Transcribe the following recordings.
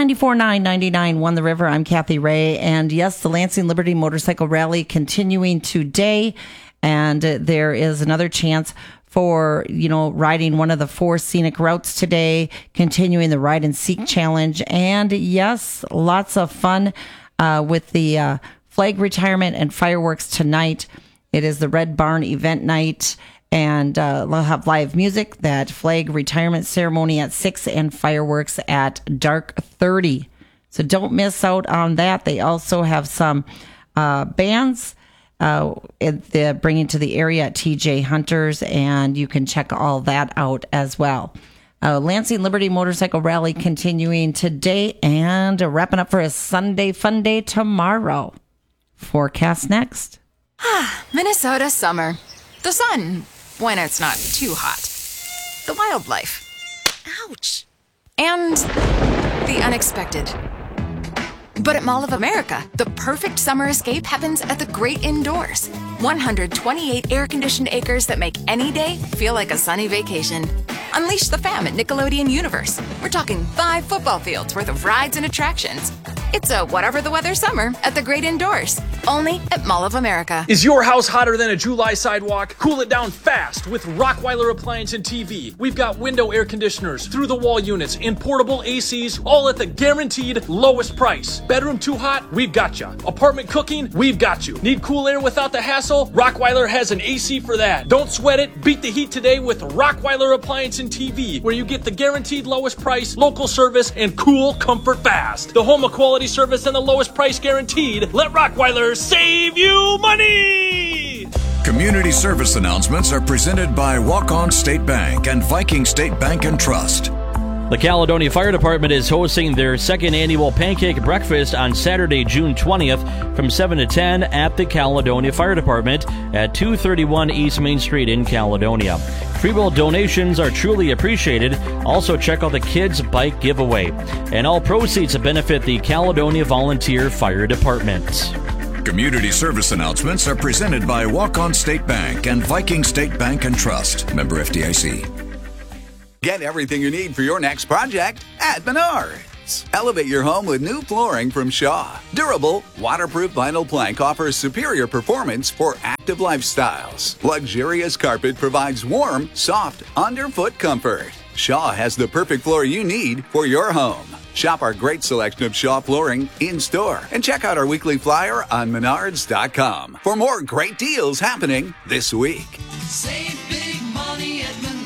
94.9, 99.1 The River. I'm Kathy Ray. And yes, the Lansing Liberty Motorcycle Rally continuing today. And there is another chance for, riding one of the 4 scenic routes today, continuing the Ride and Seek Challenge. And yes, lots of fun with the flag retirement and fireworks tonight. It is the Red Barn event night. And they'll have live music, that flag retirement ceremony at 6 and fireworks at dark 30. So don't miss out on that. They also have some bands they're bringing to the area at TJ Hunters, and you can check all that out as well. Lansing Liberty Motorcycle Rally continuing today and wrapping up for a Sunday fun day tomorrow. Forecast next. Minnesota summer. The sun, when it's not too hot. The wildlife. Ouch. And the unexpected. But at Mall of America, the perfect summer escape happens at the great indoors. 128 air-conditioned acres that make any day feel like a sunny vacation. Unleash the fam at Nickelodeon Universe. We're talking 5 football fields worth of rides and attractions. It's a whatever the weather summer at the great indoors. Only at Mall of America. Is your house hotter than a July sidewalk? Cool it down fast with Rockweiler Appliance and TV. We've got window air conditioners, through-the-wall units, and portable ACs, all at the guaranteed lowest price. Bedroom too hot? We've got you. Apartment cooking? We've got you. Need cool air without the hassle? Rockweiler has an AC for that. Don't sweat it. Beat the heat today with Rockweiler Appliance and TV, where you get the guaranteed lowest price, local service, and cool comfort fast. The home of quality service and the lowest price guaranteed. Let Rockweiler save you money! Community service announcements are presented by Walk-On State Bank and Viking State Bank and Trust. The Caledonia Fire Department is hosting their second annual pancake breakfast on Saturday, June 20th from 7 to 10 at the Caledonia Fire Department at 231 East Main Street in Caledonia. Free will donations are truly appreciated. Also check out the Kids Bike Giveaway. And all proceeds benefit the Caledonia Volunteer Fire Department. Community service announcements are presented by Walk-On State Bank and Viking State Bank and Trust. Member FDIC. Get everything you need for your next project at Menards. Elevate your home with new flooring from Shaw. Durable, waterproof vinyl plank offers superior performance for active lifestyles. Luxurious carpet provides warm, soft, underfoot comfort. Shaw has the perfect floor you need for your home. Shop our great selection of Shaw flooring in-store and check out our weekly flyer on Menards.com for more great deals happening this week. Save big money at Menards.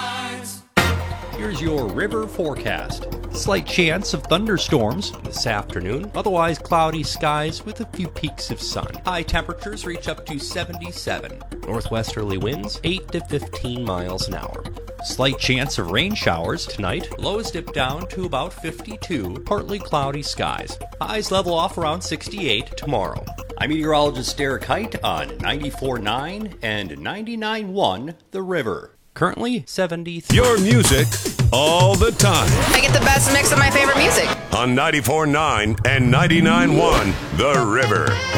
Here's your river forecast. Slight chance of thunderstorms this afternoon. Otherwise cloudy skies with a few peaks of sun. High temperatures reach up to 77. Northwesterly winds 8 to 15 miles an hour. Slight chance of rain showers tonight. Lows dip down to about 52. Partly cloudy skies. Highs level off around 68 tomorrow. I'm meteorologist Derek Height on 94.9 and 99.1 The River. Currently 73. Your music all the time. I get the best mix of my favorite music. On 94.9 and 99.1 The River.